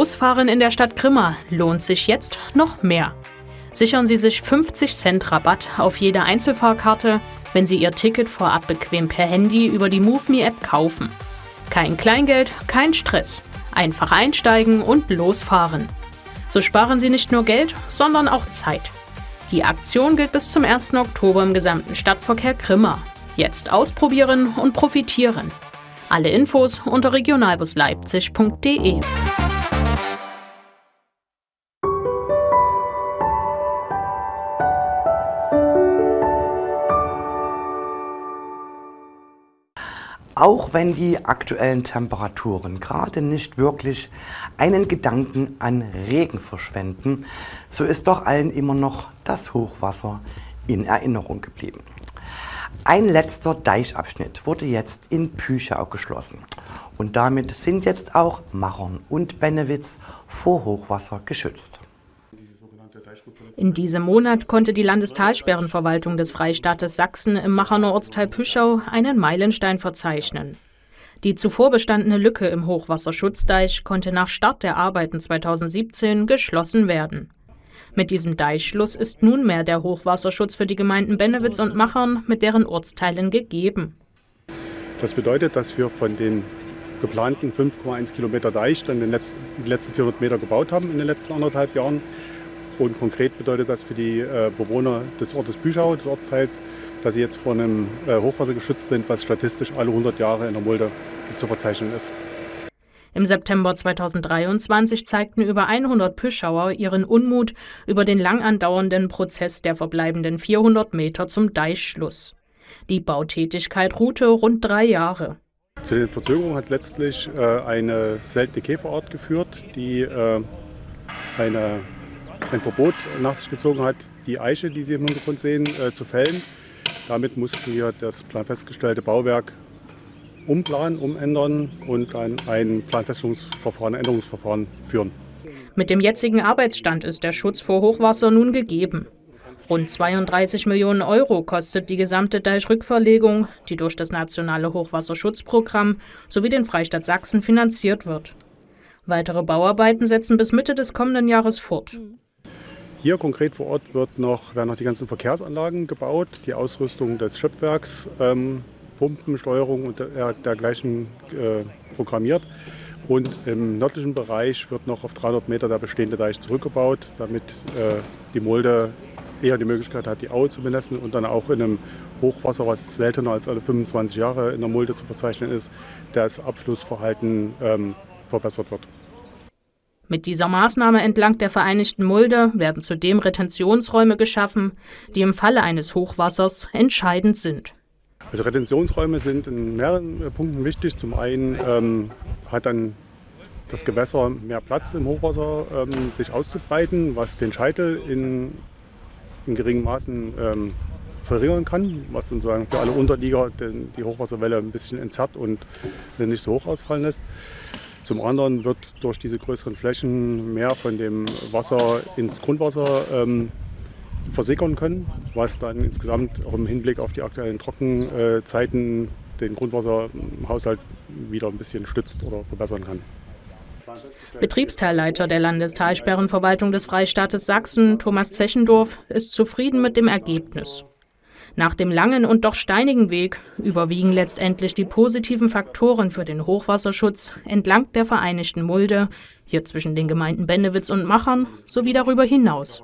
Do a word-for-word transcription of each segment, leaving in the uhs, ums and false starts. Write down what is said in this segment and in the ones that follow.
Busfahren in der Stadt Grimma lohnt sich jetzt noch mehr. Sichern Sie sich fünfzig Cent Rabatt auf jede Einzelfahrkarte, wenn Sie Ihr Ticket vorab bequem per Handy über die MoveMe-App kaufen. Kein Kleingeld, kein Stress. Einfach einsteigen und losfahren. So sparen Sie nicht nur Geld, sondern auch Zeit. Die Aktion gilt bis zum ersten Oktober im gesamten Stadtverkehr Grimma. Jetzt ausprobieren und profitieren. Alle Infos unter regionalbusleipzig punkt de. Auch wenn die aktuellen Temperaturen gerade nicht wirklich einen Gedanken an Regen verschwenden, so ist doch allen immer noch das Hochwasser in Erinnerung geblieben. Ein letzter Deichabschnitt wurde jetzt in Püchau geschlossen und damit sind jetzt auch Machern und Bennewitz vor Hochwasser geschützt. In diesem Monat konnte die Landestalsperrenverwaltung des Freistaates Sachsen im Macherner Ortsteil Püchau einen Meilenstein verzeichnen. Die zuvor bestandene Lücke im Hochwasserschutzdeich konnte nach Start der Arbeiten zweitausendsiebzehn geschlossen werden. Mit diesem Deichschluss ist nunmehr der Hochwasserschutz für die Gemeinden Bennewitz und Machern mit deren Ortsteilen gegeben. Das bedeutet, dass wir von den geplanten fünf Komma eins Kilometer Deich dann den letzten, die letzten vierhundert Meter gebaut haben in den letzten anderthalb Jahren. Und konkret bedeutet das für die äh, Bewohner des Ortes Püchau, des Ortsteils, dass sie jetzt vor einem äh, Hochwasser geschützt sind, was statistisch alle hundert Jahre in der Mulde zu verzeichnen ist. Im September zweitausenddreiundzwanzig zeigten über hundert Püschauer ihren Unmut über den lang andauernden Prozess der verbleibenden vierhundert Meter zum Deichschluss. Die Bautätigkeit ruhte rund drei Jahre. Zu den Verzögerungen hat letztlich äh, eine seltene Käferart geführt, die äh, eine ein Verbot nach sich gezogen hat, die Eiche, die Sie im Hintergrund sehen, äh, zu fällen. Damit mussten wir das planfestgestellte Bauwerk umplanen, umändern und dann ein Planfeststellungsverfahren, Änderungsverfahren führen. Mit dem jetzigen Arbeitsstand ist der Schutz vor Hochwasser nun gegeben. Rund zweiunddreißig Millionen Euro kostet die gesamte Deichrückverlegung, die durch das nationale Hochwasserschutzprogramm sowie den Freistaat Sachsen finanziert wird. Weitere Bauarbeiten setzen bis Mitte des kommenden Jahres fort. Hier konkret vor Ort wird noch, werden noch die ganzen Verkehrsanlagen gebaut, die Ausrüstung des Schöpfwerks, ähm, Pumpen, Steuerung und der, dergleichen äh, programmiert. Und im nördlichen Bereich wird noch auf dreihundert Meter der bestehende Deich zurückgebaut, damit äh, die Mulde eher die Möglichkeit hat, die Aue zu benetzen und dann auch in einem Hochwasser, was seltener als alle fünfundzwanzig Jahre in der Mulde zu verzeichnen ist, das Abflussverhalten ähm, verbessert wird. Mit dieser Maßnahme entlang der Vereinigten Mulde werden zudem Retentionsräume geschaffen, die im Falle eines Hochwassers entscheidend sind. Also Retentionsräume sind in mehreren Punkten wichtig. Zum einen ähm, hat dann das Gewässer mehr Platz im Hochwasser ähm, sich auszubreiten, was den Scheitel in, in geringen Maßen ähm, verringern kann, was dann sozusagen für alle Unterlieger den, die Hochwasserwelle ein bisschen entzerrt und nicht so hoch ausfallen lässt. Zum anderen wird durch diese größeren Flächen mehr von dem Wasser ins Grundwasser ähm, versickern können, was dann insgesamt auch im Hinblick auf die aktuellen Trockenzeiten den Grundwasserhaushalt wieder ein bisschen stützt oder verbessern kann. Betriebsteilleiter der Landestalsperrenverwaltung des Freistaates Sachsen, Thomas Zechendorf, ist zufrieden mit dem Ergebnis. Nach dem langen und doch steinigen Weg überwiegen letztendlich die positiven Faktoren für den Hochwasserschutz entlang der Vereinigten Mulde, hier zwischen den Gemeinden Bennewitz und Machern, sowie darüber hinaus.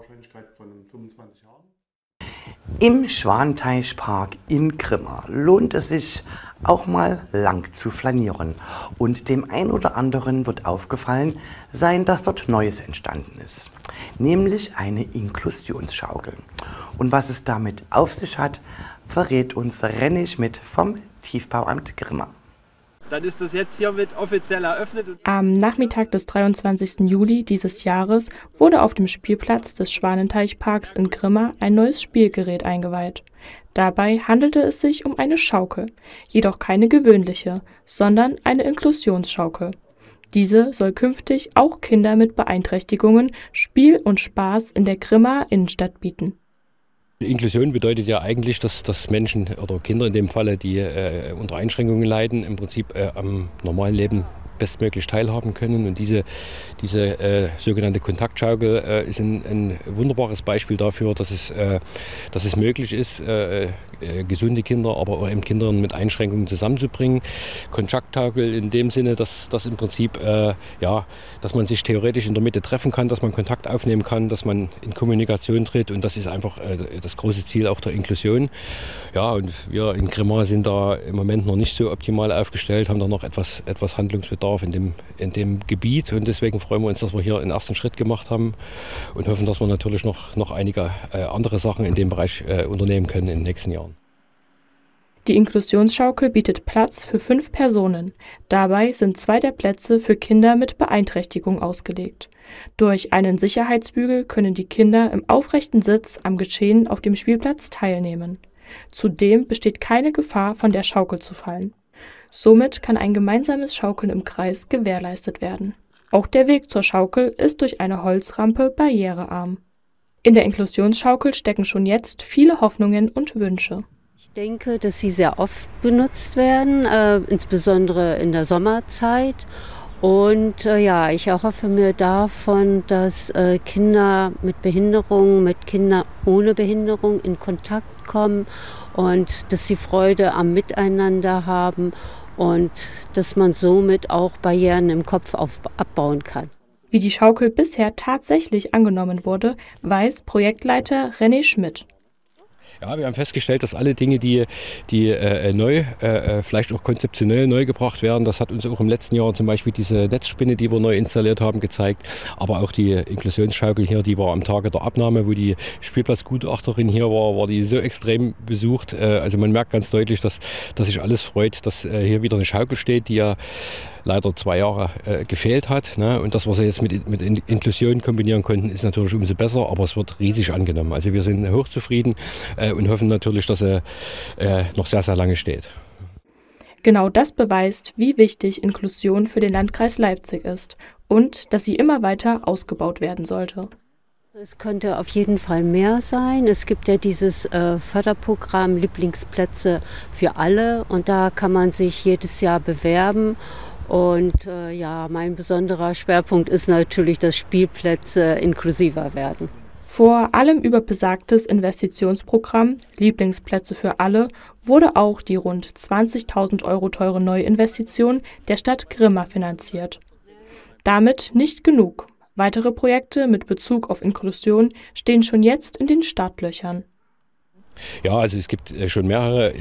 Im Schwanteichpark in Grimma lohnt es sich auch mal lang zu flanieren. Und dem einen oder anderen wird aufgefallen sein, dass dort Neues entstanden ist. Nämlich eine Inklusionsschaukel. Und was es damit auf sich hat, verrät uns René Schmidt vom Tiefbauamt Grimma. Dann ist das jetzt hiermit offiziell eröffnet. Am Nachmittag des dreiundzwanzigsten Juli dieses Jahres wurde auf dem Spielplatz des Schwanenteichparks in Grimma ein neues Spielgerät eingeweiht. Dabei handelte es sich um eine Schaukel, jedoch keine gewöhnliche, sondern eine Inklusionsschaukel. Diese soll künftig auch Kinder mit Beeinträchtigungen Spiel und Spaß in der Grimmaer Innenstadt bieten. Inklusion bedeutet ja eigentlich, dass, dass Menschen oder Kinder in dem Falle, die äh, unter Einschränkungen leiden, im Prinzip äh, am normalen Leben bestmöglich teilhaben können. Und diese, diese äh, sogenannte Kontaktschaukel äh, ist ein, ein wunderbares Beispiel dafür, dass es, äh, dass es möglich ist, äh, äh, gesunde Kinder, aber auch eben Kinder mit Einschränkungen zusammenzubringen. Kontaktschaukel in dem Sinne, dass, dass im Prinzip, äh, ja, dass man sich theoretisch in der Mitte treffen kann, dass man Kontakt aufnehmen kann, dass man in Kommunikation tritt, und das ist einfach äh, das große Ziel auch der Inklusion. Ja, und wir in Grimma sind da im Moment noch nicht so optimal aufgestellt, haben da noch etwas, etwas Handlungsbedarf in dem, in dem Gebiet, und deswegen freuen wir uns, dass wir hier einen ersten Schritt gemacht haben und hoffen, dass wir natürlich noch, noch einige äh, andere Sachen in dem Bereich äh, unternehmen können in den nächsten Jahren. Die Inklusionsschaukel bietet Platz für fünf Personen. Dabei sind zwei der Plätze für Kinder mit Beeinträchtigung ausgelegt. Durch einen Sicherheitsbügel können die Kinder im aufrechten Sitz am Geschehen auf dem Spielplatz teilnehmen. Zudem besteht keine Gefahr, von der Schaukel zu fallen. Somit kann ein gemeinsames Schaukeln im Kreis gewährleistet werden. Auch der Weg zur Schaukel ist durch eine Holzrampe barrierearm. In der Inklusionsschaukel stecken schon jetzt viele Hoffnungen und Wünsche. Ich denke, dass sie sehr oft benutzt werden, äh, insbesondere in der Sommerzeit. Und äh, ja, ich erhoffe mir davon, dass äh, Kinder mit Behinderung, mit Kindern ohne Behinderung in Kontakt kommen und dass sie Freude am Miteinander haben und dass man somit auch Barrieren im Kopf auf, abbauen kann. Wie die Schaukel bisher tatsächlich angenommen wurde, weiß Projektleiter René Schmidt. Ja, wir haben festgestellt, dass alle Dinge, die, die äh, neu, äh, vielleicht auch konzeptionell neu gebracht werden, das hat uns auch im letzten Jahr zum Beispiel diese Netzspinne, die wir neu installiert haben, gezeigt. Aber auch die Inklusionsschaukel hier, die war am Tage der Abnahme, wo die Spielplatzgutachterin hier war, war die so extrem besucht. Äh, also man merkt ganz deutlich, dass, dass sich alles freut, dass äh, hier wieder eine Schaukel steht, die ja leider zwei Jahre äh, gefehlt hat. Ne? Und das, was wir jetzt mit, mit Inklusion kombinieren konnten, ist natürlich umso besser, aber es wird riesig angenommen. Also wir sind hochzufrieden äh, und hoffen natürlich, dass er äh, noch sehr, sehr lange steht. Genau das beweist, wie wichtig Inklusion für den Landkreis Leipzig ist und dass sie immer weiter ausgebaut werden sollte. Es könnte auf jeden Fall mehr sein. Es gibt ja dieses äh, Förderprogramm Lieblingsplätze für alle, und da kann man sich jedes Jahr bewerben. Und äh, ja, mein besonderer Schwerpunkt ist natürlich, dass Spielplätze inklusiver werden. Vor allem über besagtes Investitionsprogramm Lieblingsplätze für alle wurde auch die rund zwanzigtausend Euro teure Neuinvestition der Stadt Grimma finanziert. Damit nicht genug. Weitere Projekte mit Bezug auf Inklusion stehen schon jetzt in den Startlöchern. Ja, also es gibt schon mehrere